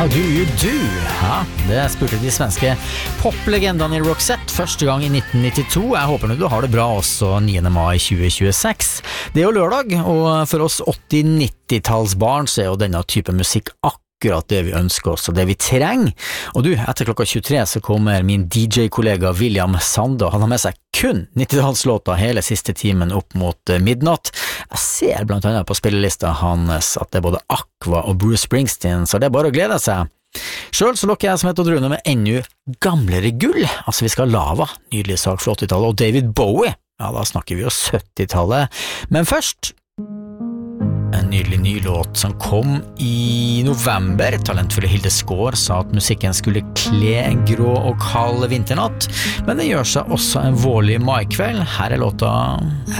Do you do? Ja, det spurte de svenske poplegendene i Roxette første gang i 1992. Jeg håper nå du har det bra også 9. mai 2026. Det er jo lørdag, og for oss 80-90-tallsbarn så er jo denne type musikk akkurat det vi ønsker oss og det vi trenger. Og du, etter klokka 23 så kommer min DJ-kollega William Sande, og han har med seg kun 90-tallslåter hele siste timen opp mot midnatt. Jeg ser blant annet på spillelista hans at det er både Aqua og Bruce Springsteen, så det er bare å glede seg. Selv så lokker jeg som heter Drune med enda gamlere gull, altså vi skal ha Lava, nydelig sak fra 80-tallet, og David Bowie, ja da snakker vi jo 70-tallet, men først en nydelig ny låt som kom i november. Talentfulle Hilde Skår sa at musikken skulle kle en grå og kald vinternatt, men det gjør seg også en vårlig maikveld. Her er låta